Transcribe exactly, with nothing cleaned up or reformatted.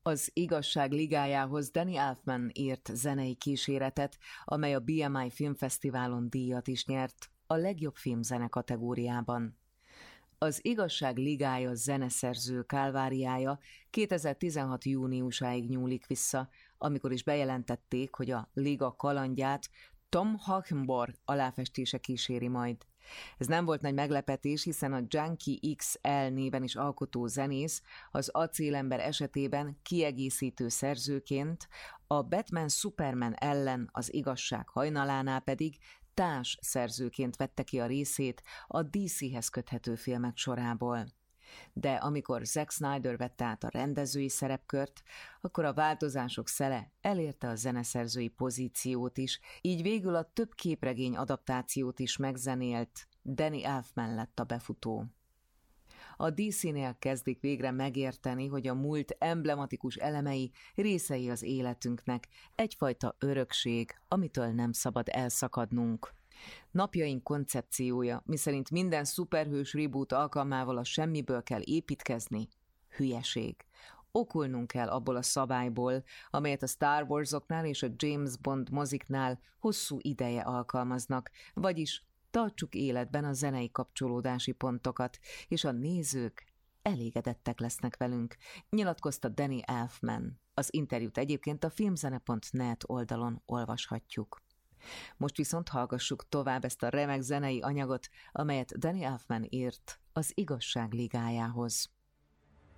Az Igazság Ligájához Danny Elfman írt zenei kíséretet, amely a bé em i Filmfesztiválon díjat is nyert, a legjobb filmzene kategóriában. Az Igazság Ligája zeneszerző kálváriája kétezer-tizenhat júniusáig nyúlik vissza, amikor is bejelentették, hogy a liga kalandját Tom Hockenborg aláfestése kíséri majd. Ez nem volt nagy meglepetés, hiszen a Junkie iksz el néven is alkotó zenész az Acélember esetében kiegészítő szerzőként, a Batman-Superman ellen az Igazság hajnalánál pedig társ szerzőként vette ki a részét a dé céhez köthető filmek sorából. De amikor Zack Snyder vette át a rendezői szerepkört, akkor a változások szele elérte a zeneszerzői pozíciót is, így végül a több képregény adaptációt is megzenélt Danny Elfman lett a befutó. A dé cénél kezdik végre megérteni, hogy a múlt emblematikus elemei részei az életünknek, egyfajta örökség, amitől nem szabad elszakadnunk. Napjaink koncepciója, miszerint minden szuperhős reboot alkalmával a semmiből kell építkezni, hülyeség. Okulnunk kell abból a szabályból, amelyet a Star Warsoknál és a James Bond moziknál hosszú ideje alkalmaznak, vagyis tartsuk életben a zenei kapcsolódási pontokat, és a nézők elégedettek lesznek velünk, nyilatkozta Danny Elfman. Az interjút egyébként a filmzene pont net oldalon olvashatjuk. Most viszont hallgassuk tovább ezt a remek zenei anyagot, amelyet Danny Elfman írt az Igazság Ligájához.